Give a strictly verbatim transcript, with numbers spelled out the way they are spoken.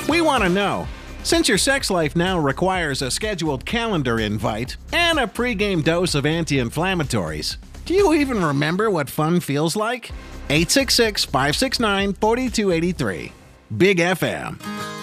We want to know, since your sex life now requires a scheduled calendar invite and a pregame dose of anti-inflammatories, do you even remember what fun feels like? eight six six, five six nine, four two eight three. Big F M.